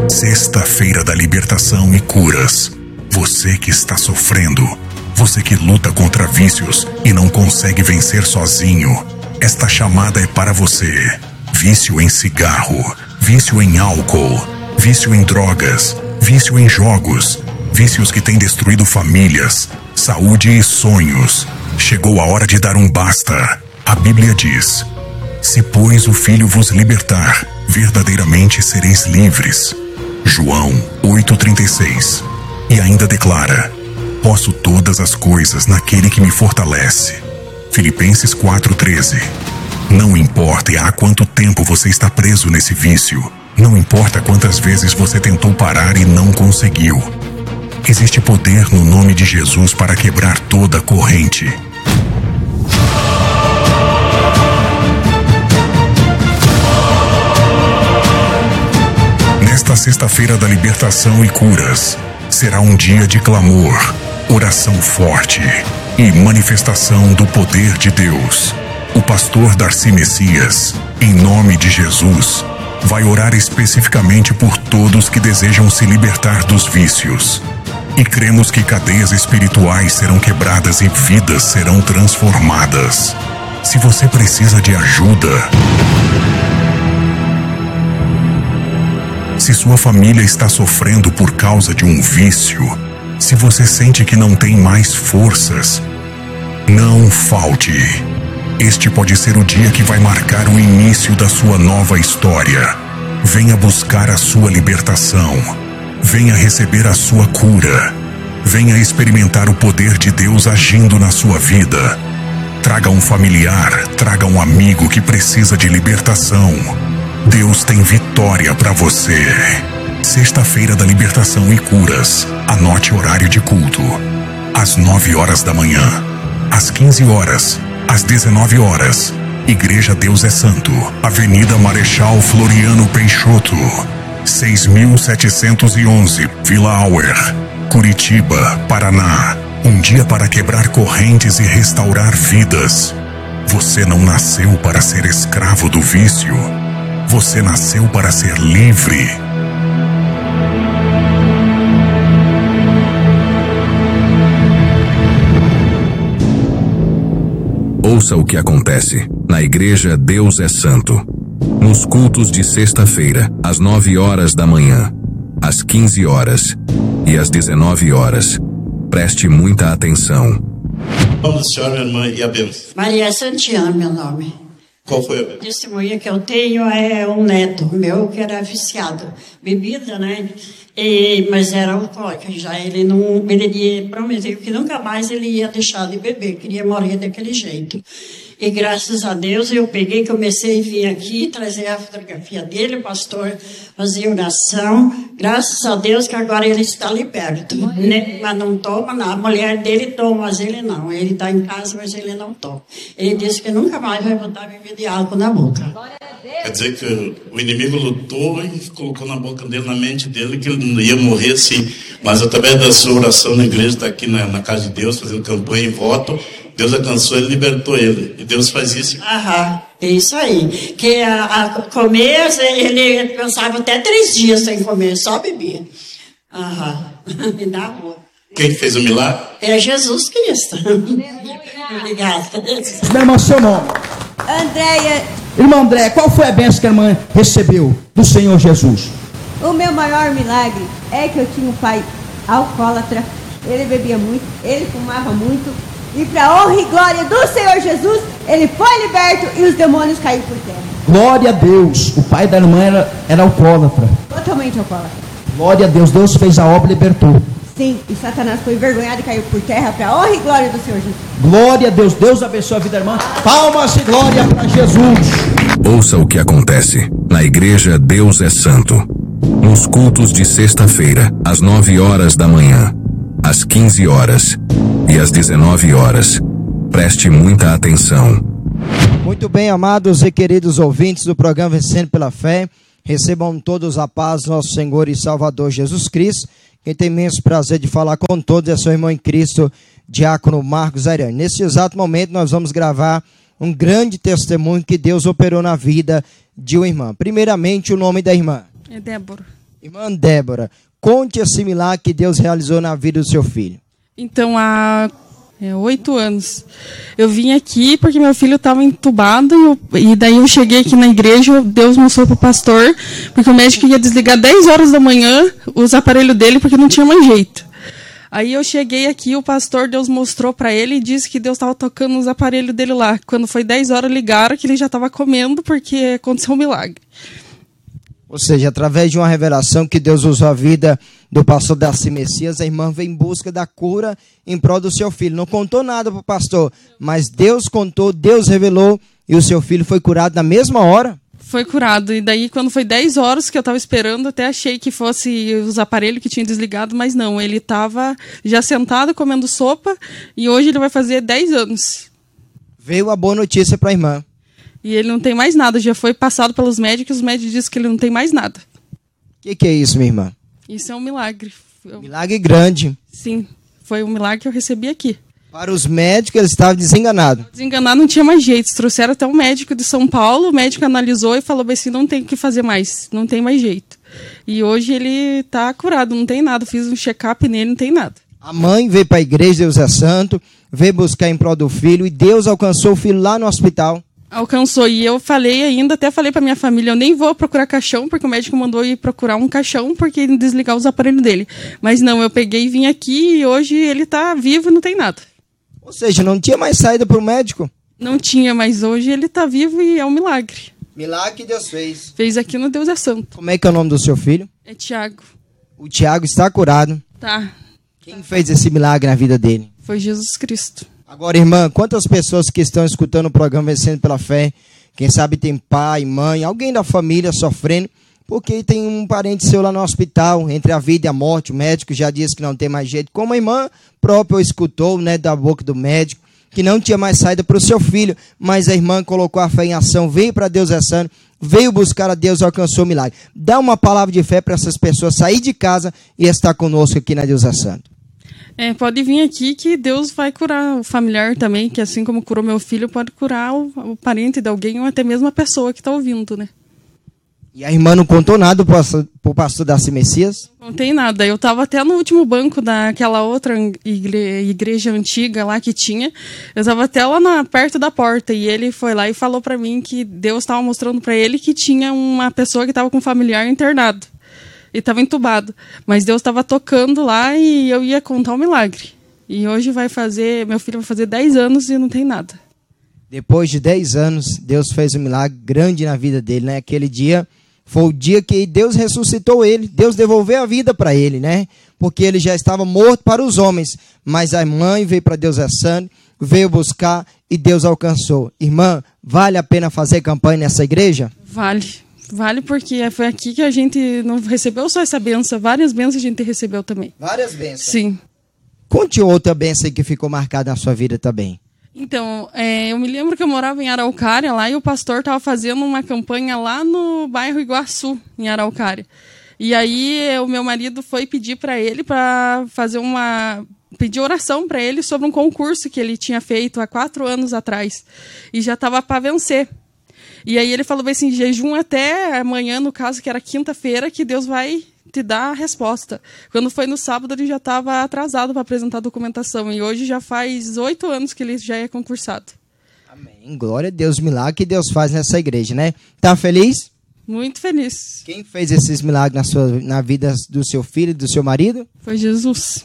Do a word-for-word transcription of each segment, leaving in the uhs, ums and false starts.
Sexta-feira da libertação e curas. Você que está sofrendo, você que luta contra vícios e não consegue vencer sozinho, esta chamada é para você. Vício em cigarro, vício em álcool, vício em drogas, vício em jogos, vícios que têm destruído famílias, saúde e sonhos. Chegou a hora de dar um basta. A Bíblia diz: se, pois, o Filho vos libertar, verdadeiramente sereis livres. João oito, trinta e seis. E ainda declara: posso todas as coisas naquele que me fortalece. Filipenses quatro, treze. Não importa há quanto tempo você está preso nesse vício. Não importa quantas vezes você tentou parar e não conseguiu. Existe poder no nome de Jesus para quebrar toda a corrente. Nesta sexta-feira da libertação e curas, será um dia de clamor, oração forte e manifestação do poder de Deus. O pastor Darcy Messias, em nome de Jesus, vai orar especificamente por todos que desejam se libertar dos vícios. E cremos que cadeias espirituais serão quebradas e vidas serão transformadas. Se você precisa de ajuda, se sua família está sofrendo por causa de um vício, se você sente que não tem mais forças, não falte. Este pode ser o dia que vai marcar o início da sua nova história. Venha buscar a sua libertação. Venha receber a sua cura. Venha experimentar o poder de Deus agindo na sua vida. Traga um familiar, traga um amigo que precisa de libertação. Deus tem vitória para você. Sexta-feira da libertação e curas. Anote horário de culto. Às nove horas da manhã. Às quinze horas. Às dezenove horas. Igreja Deus é Santo. Avenida Marechal Floriano Peixoto. seis mil setecentos e onze. Vila Auer. Curitiba, Paraná. Um dia para quebrar correntes e restaurar vidas. Você não nasceu para ser escravo do vício. Você nasceu para ser livre. Ouça o que acontece na Igreja Deus é Santo. Nos cultos de sexta-feira, às nove horas da manhã, às quinze horas e às dezenove horas. Preste muita atenção. Como a senhora, minha irmã, e a benção? Maria Santiana, meu nome. Qual foi a benção? A testemunha que eu tenho é um neto meu que era viciado. Bebida, né? E, mas era alcoólico já. Ele não, ele prometeu que nunca mais ele ia deixar de beber. Queria morrer daquele jeito. E graças a Deus eu peguei, comecei a vir aqui, trazer a fotografia dele, o pastor fazia oração. Graças a Deus que agora ele está liberto. Né? Mas não toma nada. A mulher dele toma, mas ele não. Ele está em casa, mas ele não toma. Ele disse que nunca mais vai botar bebida de álcool na boca. Quer dizer que o inimigo lutou e colocou na boca dele, na mente dele, que ele ia morrer assim. Mas através da sua oração na igreja, está aqui na, na casa de Deus, fazendo campanha e voto, Deus alcançou ele, libertou ele. E Deus faz isso. Aham, é isso aí. Que a, a comer, ele pensava até três dias sem comer, só bebia. Aham, e na rua. Quem fez o milagre? É Jesus Cristo. Obrigada. Meu irmão, seu nome? Andréia. Irmã André, qual foi a bênção que a irmã recebeu do Senhor Jesus? O meu maior milagre é que eu tinha um pai alcoólatra. Ele bebia muito, ele fumava muito. E para honra e glória do Senhor Jesus, ele foi liberto e os demônios caíram por terra. Glória a Deus. O pai da irmã era, era alcoólatra. Totalmente alcoólatra. Glória a Deus. Deus fez a obra e libertou. Sim, e Satanás foi envergonhado e caiu por terra para honra e glória do Senhor Jesus. Glória a Deus. Deus abençoe a vida da irmã. Palmas e glória para Jesus. Ouça o que acontece na Igreja Deus é Santo. Nos cultos de sexta-feira, às nove horas da manhã, às quinze horas e às dezenove horas. Preste muita atenção. Muito bem, amados e queridos ouvintes do programa Vencendo pela Fé, recebam todos a paz do nosso Senhor e Salvador Jesus Cristo. Quem tem imenso prazer de falar com todos é seu irmão em Cristo, Diácono Marcos Ariane. Nesse exato momento nós vamos gravar um grande testemunho que Deus operou na vida de uma irmã. Primeiramente, o nome da irmã. É Débora. Irmã Débora, conte esse milagre que Deus realizou na vida do seu filho. Então, há é, oito anos, eu vim aqui porque meu filho estava entubado e, eu, e daí eu cheguei aqui na igreja, Deus mostrou para o pastor, porque o médico ia desligar dez horas da manhã os aparelhos dele porque não tinha mais jeito. Aí eu cheguei aqui, o pastor, Deus mostrou para ele e disse que Deus estava tocando os aparelhos dele lá. Quando foi dez horas, ligaram que ele já estava comendo porque aconteceu um milagre. Ou seja, através de uma revelação que Deus usou a vida do pastor Darcy Messias, a irmã veio em busca da cura em prol do seu filho. Não contou nada para o pastor, mas Deus contou, Deus revelou e o seu filho foi curado na mesma hora. Foi curado. E daí, quando foi dez horas que eu estava esperando, até achei que fosse os aparelhos que tinham desligado, mas não. Ele estava já sentado, comendo sopa, e hoje ele vai fazer dez anos. Veio a boa notícia para a irmã. E ele não tem mais nada. Já foi passado pelos médicos, os médicos disseram que ele não tem mais nada. O que, que é isso, minha irmã? Isso é um milagre. Milagre grande. Sim, foi um milagre que eu recebi aqui. Para os médicos, eles estavam desenganados. Desenganado não tinha mais jeito. Trouxeram até um médico de São Paulo, o médico analisou e falou assim, não tem o que fazer mais, não tem mais jeito. E hoje ele está curado, não tem nada. Fiz um check-up nele, não tem nada. A mãe veio para a igreja, Deus é santo, veio buscar em prol do filho e Deus alcançou o filho lá no hospital. Alcançou. E eu falei ainda, até falei para minha família, eu nem vou procurar caixão, porque o médico mandou ir procurar um caixão, porque ele desligar os aparelhos dele. Mas não, eu peguei e vim aqui e hoje ele está vivo e não tem nada. Ou seja, não tinha mais saída para o médico? Não tinha, mas hoje ele está vivo e é um milagre. Milagre que Deus fez. Fez aqui no Deus é Santo. Como é que é o nome do seu filho? É Tiago. O Tiago está curado. Tá. Quem fez esse milagre na vida dele? Foi Jesus Cristo. Agora, irmã, quantas pessoas que estão escutando o programa Vencendo pela Fé, quem sabe tem pai, mãe, alguém da família sofrendo, porque tem um parente seu lá no hospital, entre a vida e a morte, o médico já disse que não tem mais jeito, como a irmã própria escutou, né, da boca do médico, que não tinha mais saída para o seu filho, mas a irmã colocou a fé em ação, veio para Deus é santo, veio buscar a Deus e alcançou o milagre. Dá uma palavra de fé para essas pessoas sair de casa e estar conosco aqui na Deus é Santo. É, pode vir aqui que Deus vai curar o familiar também, que assim como curou meu filho, pode curar o, o parente de alguém ou até mesmo a pessoa que está ouvindo, né? E a irmã não contou nada para o pastor Darcy Messias? Não tem nada. Eu estava até no último banco daquela outra igre, igreja antiga lá que tinha. Eu estava até lá na, perto da porta e ele foi lá e falou para mim que Deus estava mostrando para ele que tinha uma pessoa que estava com um familiar internado. E estava entubado. Mas Deus estava tocando lá e eu ia contar um milagre. E hoje vai fazer, meu filho vai fazer dez anos e não tem nada. Depois de dez anos, Deus fez um milagre grande na vida dele, né? Aquele dia foi o dia que Deus ressuscitou ele. Deus devolveu a vida para ele, né? Porque ele já estava morto para os homens. Mas a mãe veio para Deus é santo, veio buscar e Deus alcançou. Irmã, vale a pena fazer campanha nessa igreja? Vale. Vale porque foi aqui que a gente não recebeu só essa benção, várias bênçãos a gente recebeu também. Várias bênçãos? Sim. Conte outra bênção que ficou marcada na sua vida também. Então, é, eu me lembro que eu morava em Araucária lá e o pastor estava fazendo uma campanha lá no bairro Iguaçu, em Araucária. E aí o meu marido foi pedir para ele para fazer uma... pedir oração para ele sobre um concurso que ele tinha feito há quatro anos atrás. E já estava para vencer. E aí ele falou assim, jejum até amanhã, no caso, que era quinta-feira, que Deus vai te dar a resposta. Quando foi no sábado, ele já estava atrasado para apresentar a documentação. E hoje já faz oito anos que ele já é concursado. Amém. Glória a Deus, milagre que Deus faz nessa igreja, né? Tá feliz? Muito feliz. Quem fez esses milagres na, sua, na vida do seu filho e do seu marido? Foi Jesus.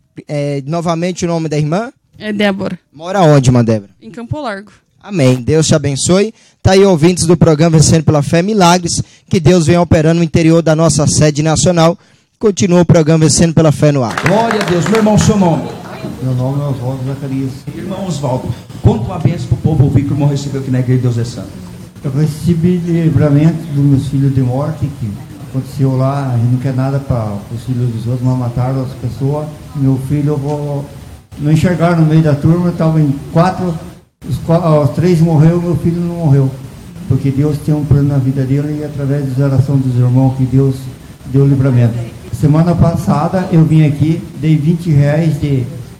É, novamente o nome da irmã? É Débora. Mora onde, irmã Débora? Em Campo Largo. Amém. Deus te abençoe. Tá aí, ouvintes do programa Vencendo pela Fé, milagres que Deus vem operando no interior da nossa sede nacional. Continua o programa Vencendo pela Fé no ar. Glória a Deus. Meu irmão, seu nome? Meu nome é Oswaldo Zacarias. Irmão Oswaldo, conta uma bênção para o povo ouvir que o irmão recebeu aqui na igreja de Deus é Santo. Eu recebi livramento dos meus filhos de morte, que aconteceu lá, a gente não quer nada para os filhos dos outros, mas mataram as pessoas. Meu filho, eu vou... não enxergaram no meio da turma, estava em quatro... Os, os três morreram, meu filho não morreu. Porque Deus tem um plano na vida dele e através da oração dos irmãos que Deus deu livramento. Semana passada eu vim aqui, dei vinte reais de,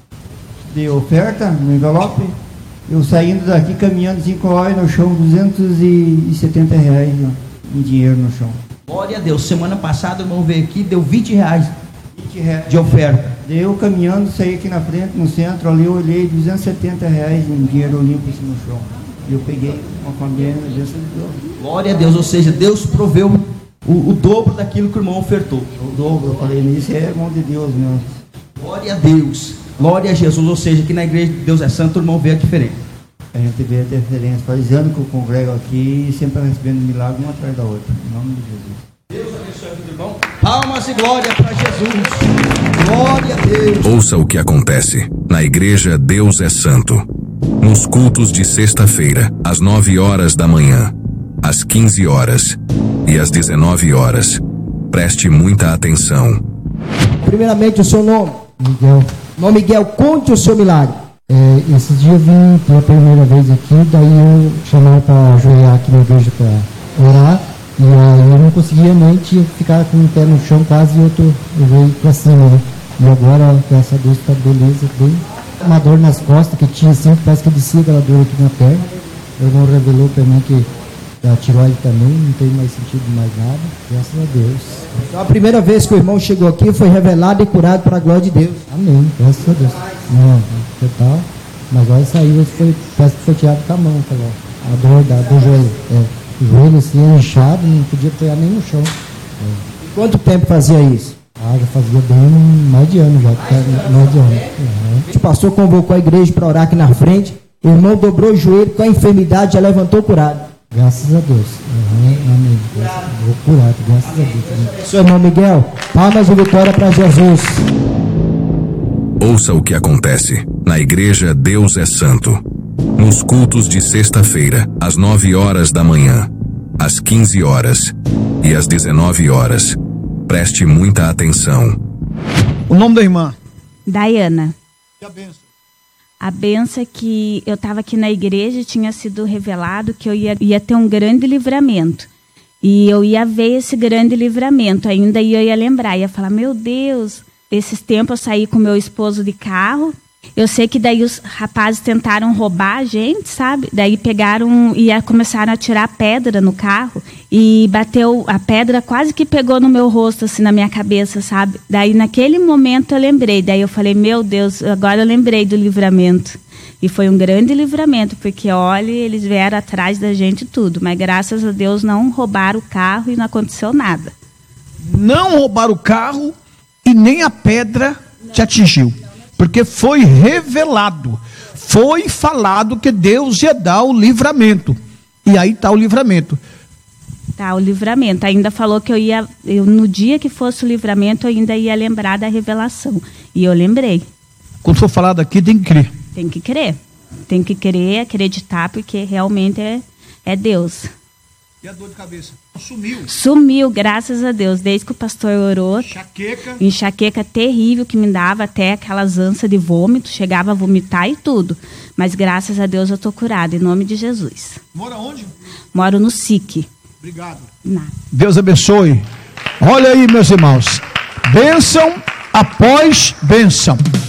de oferta no envelope. Eu saindo daqui caminhando cinco horas no chão, duzentos e setenta reais em dinheiro no chão. Glória a Deus. Semana passada o irmão veio aqui, deu vinte reais vinte reais de oferta. Eu caminhando, saí aqui na frente, no centro, ali eu olhei duzentos e setenta reais em dinheiro limpo assim no chão. E eu peguei uma família na presença de Deus. Glória a Deus, ou seja, Deus proveu o, o dobro daquilo que o irmão ofertou. O dobro, eu falei, isso é mão de Deus mesmo. Glória a Deus, glória a Jesus, ou seja, que na igreja de Deus é Santo, o irmão vê a diferença. A gente vê a diferença, faz anos que eu congrego aqui e sempre recebendo milagre uma atrás da outra, em nome de Jesus. Deus abençoe a vida do irmão. Palmas e glória para Jesus. Glória a Deus. Ouça o que acontece na igreja Deus é Santo. Nos cultos de sexta-feira, às nove horas da manhã, às quinze horas e às dezenove horas. Preste muita atenção. Primeiramente, o seu nome? Miguel. Irmão Miguel, conte o seu milagre. É, esses dias eu vim pela primeira vez aqui, daí eu chamaram para ajoelhar aqui na igreja para orar, e aí eu não conseguia nem, tinha que ficar com o pé no chão quase, e eu, tô, eu veio para cima, né? E agora, graças a Deus, está beleza, bem. Uma dor nas costas que tinha sempre, parece que descia aquela dor aqui na perna. O irmão revelou para mim que a tiroide também, não tem mais sentido mais nada, graças a Deus. Então a primeira vez que o irmão chegou aqui foi revelado e curado para a glória de Deus. Amém, graças a Deus. Não, total, mas agora saiu, foi, parece que foi tirado com a mão, falou. A dor da, do joelho, é, o joelho assim era inchado, não podia apoiar nem no chão. É. Quanto tempo fazia isso? Ah, já fazia bem mais de ano já, mais de ano. Uhum. O pastor convocou a igreja para orar aqui na frente, o irmão dobrou o joelho com a enfermidade, já levantou curado. Graças a Deus. Uhum, amém. Vou curado, graças a Deus. Seu irmão Miguel, palmas de vitória para Jesus. Ouça o que acontece na igreja Deus é Santo. Nos cultos de sexta-feira, às nove horas da manhã, às quinze horas e às dezenove horas. Preste muita atenção. O nome da irmã? Daiana. E a benção? A benção é que eu estava aqui na igreja e tinha sido revelado que eu ia, ia ter um grande livramento. E eu ia ver esse grande livramento ainda, e eu ia lembrar, ia falar, meu Deus, esses tempos eu saí com meu esposo de carro. Eu sei que daí os rapazes tentaram roubar a gente, sabe? Daí pegaram e começaram a tirar pedra no carro. E bateu, a pedra quase que pegou no meu rosto, assim, na minha cabeça, sabe? Daí naquele momento eu lembrei. Daí eu falei, meu Deus, agora eu lembrei do livramento. E foi um grande livramento, porque, olha, eles vieram atrás da gente tudo. Mas graças a Deus não roubaram o carro e não aconteceu nada. Não roubaram o carro e nem a pedra não te atingiu. Porque foi revelado, foi falado que Deus ia dar o livramento. E aí está o livramento. Tá, o livramento. Ainda falou que eu ia, eu, no dia que fosse o livramento, eu ainda ia lembrar da revelação. E eu lembrei. Quando for falado aqui, tem que crer. Tem que crer. Tem que crer, acreditar, porque realmente é, é Deus. E a dor de cabeça? Sumiu. Sumiu, graças a Deus. Desde que o pastor orou. Enxaqueca. Enxaqueca terrível que me dava, até aquelas ânsias de vômito. Chegava a vomitar e tudo. Mas graças a Deus eu estou curada, em nome de Jesus. Mora onde? Moro no S I C. Obrigado. Nada. Deus abençoe. Olha aí, meus irmãos. Bênção após bênção.